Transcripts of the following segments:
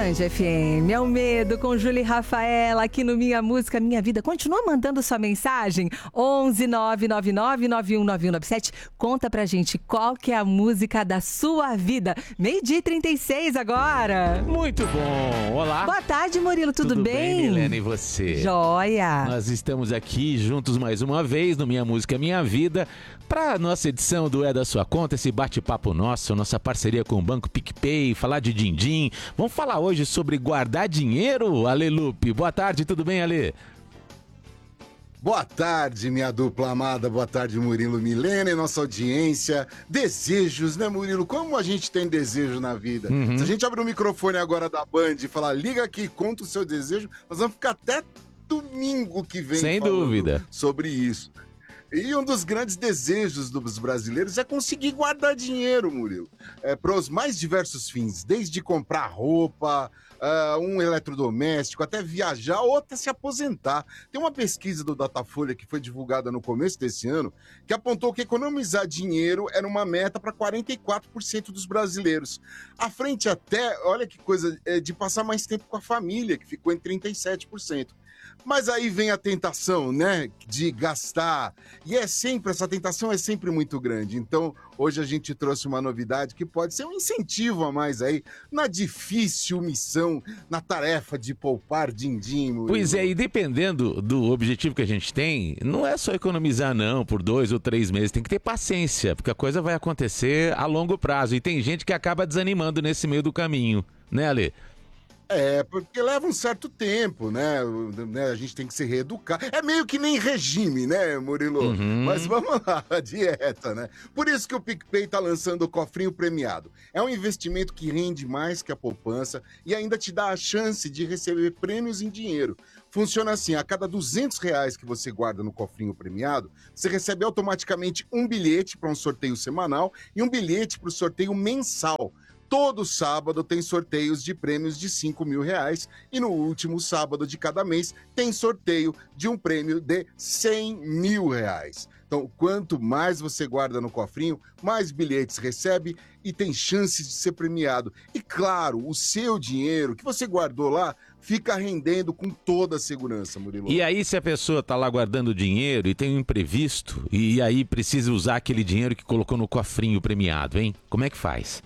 Band FM, é o Medo com Júlia e Rafaela aqui no Minha Música Minha Vida. Continua mandando sua mensagem, 11 999 919197. Conta pra gente qual que é a música da sua vida. 12h36 agora. Muito bom, olá. Boa tarde, Murilo, tudo bem? Tudo bem, Milena, e você? Joia. Nós estamos aqui juntos mais uma vez no Minha Música Minha Vida para nossa edição do É da Sua Conta, esse bate-papo nosso, nossa parceria com o Banco PicPay, falar de din-din. Vamos falar hoje sobre guardar dinheiro, Ale Lupe. Boa tarde, tudo bem, Ale? Boa tarde, minha dupla amada, boa tarde, Murilo, Milena e nossa audiência. Desejos, né, Murilo? Como a gente tem desejo na vida? Se a gente abrir o microfone agora da Band e falar, liga aqui, conta o seu desejo, nós vamos ficar até domingo que vem sem dúvida sobre isso. E um dos grandes desejos dos brasileiros é conseguir guardar dinheiro, Murilo, para os mais diversos fins, desde comprar roupa, um eletrodoméstico, até viajar ou até se aposentar. Tem uma pesquisa do Datafolha que foi divulgada no começo desse ano que apontou que economizar dinheiro era uma meta para 44% dos brasileiros. À frente até, olha que coisa, de passar mais tempo com a família, que ficou em 37%. Mas aí vem a tentação, né, de gastar. E essa tentação é sempre muito grande. Então, hoje a gente trouxe uma novidade que pode ser um incentivo a mais aí na difícil missão, na tarefa de poupar din-din. Pois é, e dependendo do objetivo que a gente tem, não é só economizar não, por 2 ou 3 meses, tem que ter paciência, porque a coisa vai acontecer a longo prazo. E tem gente que acaba desanimando nesse meio do caminho, né, Ale? Porque leva um certo tempo, né? A gente tem que se reeducar. É meio que nem regime, né, Murilo? Mas vamos lá, a dieta, né? Por isso que o PicPay tá lançando o cofrinho premiado. É um investimento que rende mais que a poupança e ainda te dá a chance de receber prêmios em dinheiro. Funciona assim, a cada R$200 que você guarda no cofrinho premiado, você recebe automaticamente um bilhete para um sorteio semanal e um bilhete para o sorteio mensal. Todo sábado tem sorteios de prêmios de R$5.000 e no último sábado de cada mês tem sorteio de um prêmio de R$100.000. Então, quanto mais você guarda no cofrinho, mais bilhetes recebe e tem chances de ser premiado. E claro, o seu dinheiro que você guardou lá fica rendendo com toda a segurança, Murilo. E aí, se a pessoa está lá guardando dinheiro e tem um imprevisto, e aí precisa usar aquele dinheiro que colocou no cofrinho premiado, hein? Como é que faz?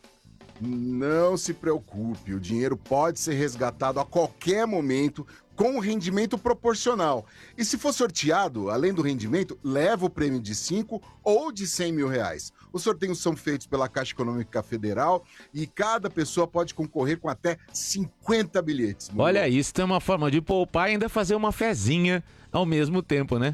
Não se preocupe, o dinheiro pode ser resgatado a qualquer momento com rendimento proporcional. E se for sorteado, além do rendimento, leva o prêmio de 5 ou de R$100.000. Os sorteios são feitos pela Caixa Econômica Federal e cada pessoa pode concorrer com até 50 bilhetes. Olha, isso é uma forma de poupar e ainda fazer uma fezinha ao mesmo tempo, né?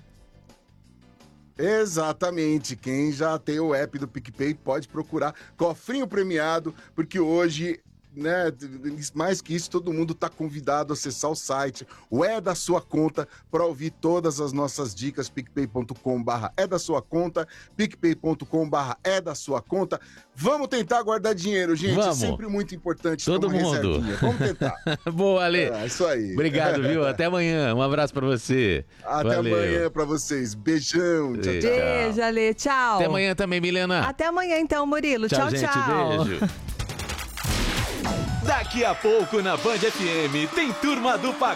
Exatamente, quem já tem o app do PicPay pode procurar cofrinho premiado, porque hoje, né, mais que isso, todo mundo está convidado a acessar o site, o É da Sua Conta, para ouvir todas as nossas dicas, picpay.com/é da sua conta, picpay.com/é da sua conta. Vamos tentar guardar dinheiro, gente, Vamos. É sempre muito importante todo ter uma mundo. reservinha. Vamos tentar. Boa, Ale. Isso aí. Obrigado, viu? Até amanhã. Um abraço pra você. Até Valeu. amanhã pra vocês. Beijão. Tchau, tchau. Beijo, Ale, tchau. Até amanhã também, Milena. Até amanhã então, Murilo. Tchau, Tchau, gente. tchau. Beijo. Daqui a pouco na Band FM tem Turma do Pagode.